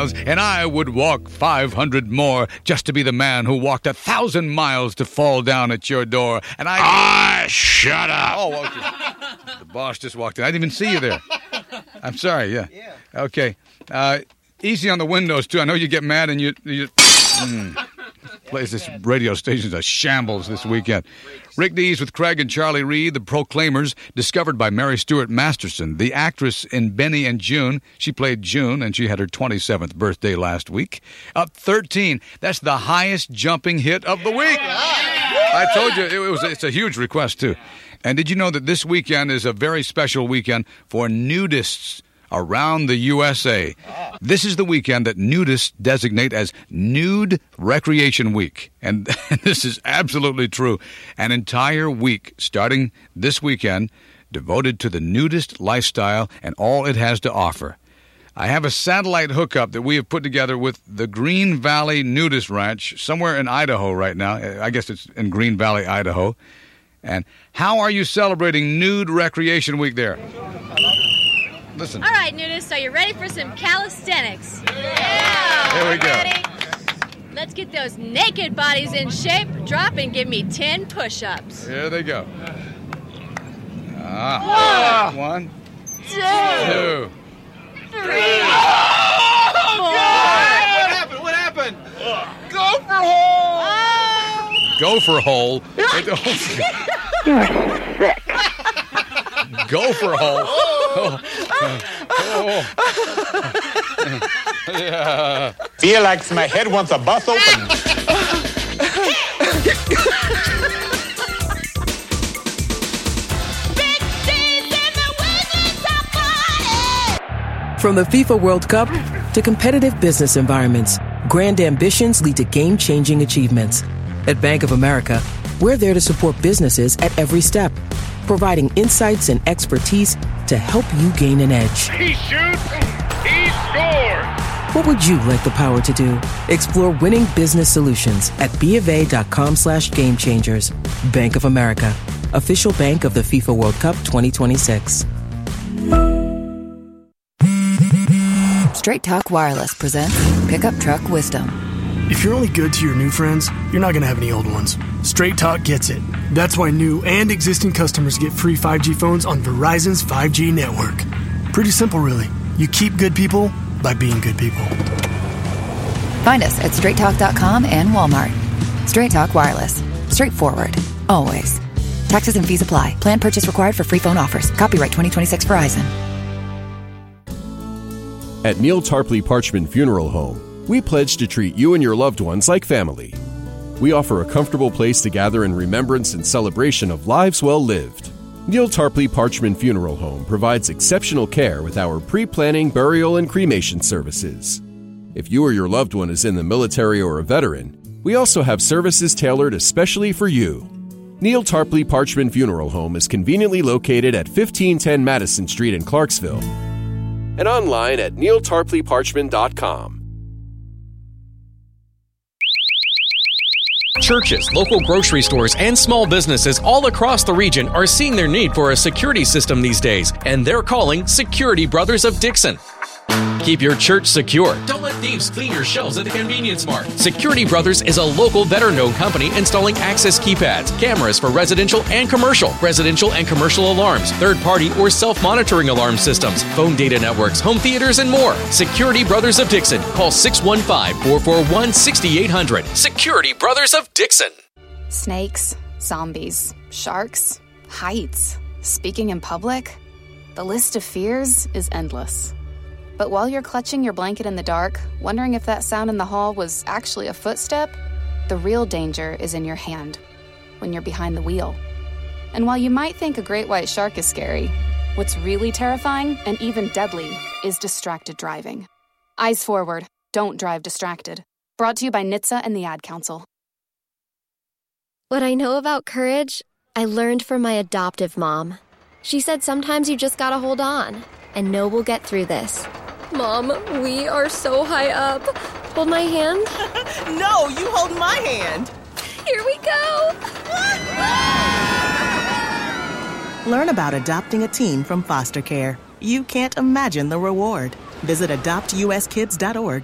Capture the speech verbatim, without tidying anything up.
miles, and I would walk five hundred more just to be the man who walked a thousand miles to fall down at your door. And I... Ah, shut up. Oh, okay. The boss just walked in. I didn't even see you there. I'm sorry, yeah. Yeah. Okay. Uh, easy on the windows, too. I know you get mad and you... you mm. Plays this radio station's a shambles this weekend. Rick Dees with Craig and Charlie Reed, the Proclaimers, discovered by Mary Stuart Masterson, the actress in Benny and June. She played June, and she had her twenty-seventh birthday last week. Up thirteen. That's the highest jumping hit of the week. I told you, it was. It's a huge request, too. And did you know that this weekend is a very special weekend for nudists around the U S A? This is the weekend that nudists designate as Nude Recreation Week. And this is absolutely true. An entire week starting this weekend devoted to the nudist lifestyle and all it has to offer. I have a satellite hookup that we have put together with the Green Valley Nudist Ranch somewhere in Idaho right now. I guess it's in Green Valley, Idaho. And how are you celebrating Nude Recreation Week there? Listen. All right, nudists, are you ready for some calisthenics? Yeah! Here we go. Ready? Let's get those naked bodies in shape. Drop and give me ten push-ups. Here they go. Ah. One. One. Two. Two. Three. Oh, God! What happened? What happened? Gopher hole! Oh. Gopher hole. You're sick. Gopher hole. Oh. Oh. Yeah. Feel like my head wants to bust open. From the FIFA World Cup to competitive business environments, grand ambitions lead to game-changing achievements. At Bank of America, we're there to support businesses at every step, providing insights and expertise to help you gain an edge. He shoots, he scores! What would you like the power to do? Explore winning business solutions at BofA.com slash game changers. Bank of America, official bank of the FIFA World Cup twenty twenty-six. Straight Talk Wireless presents Pickup Truck Wisdom. If you're only good to your new friends, you're not going to have any old ones. Straight Talk gets it. That's why new and existing customers get free five G phones on Verizon's five G network. Pretty simple, really. You keep good people by being good people. Find us at straight talk dot com and Walmart. Straight Talk Wireless. Straightforward. Always. Taxes and fees apply. Plan purchase required for free phone offers. Copyright twenty twenty-six Verizon. At Neil Tarpley Parchman Funeral Home, we pledge to treat you and your loved ones like family. We offer a comfortable place to gather in remembrance and celebration of lives well lived. Neil Tarpley Parchman Funeral Home provides exceptional care with our pre-planning, burial, and cremation services. If you or your loved one is in the military or a veteran, we also have services tailored especially for you. Neil Tarpley Parchman Funeral Home is conveniently located at fifteen ten Madison Street in Clarksville and online at neil tarpley parchman dot com. Churches, local grocery stores, and small businesses all across the region are seeing their need for a security system these days, and they're calling Security Brothers of Dixon. Keep your church secure. Don't let thieves clean your shelves at the convenience mart. Security Brothers is a local, veteran-owned company installing access keypads, cameras for residential and commercial, residential and commercial alarms, third-party or self-monitoring alarm systems, phone data networks, home theaters, and more. Security Brothers of Dixon. Call six one five, four four one, six eight zero zero. Security Brothers of Dixon. Snakes, zombies, sharks, heights, speaking in public. The list of fears is endless. But while you're clutching your blanket in the dark, wondering if that sound in the hall was actually a footstep, the real danger is in your hand, when you're behind the wheel. And while you might think a great white shark is scary, what's really terrifying and even deadly is distracted driving. Eyes forward, don't drive distracted. Brought to you by N H T S A and the Ad Council. What I know about courage, I learned from my adoptive mom. She said sometimes you just gotta hold on and know we'll get through this. Mom, we are so high up. Hold my hand. No, you hold my hand. Here we go. Learn about adopting a teen from foster care. You can't imagine the reward. Visit adopt u s kids dot org.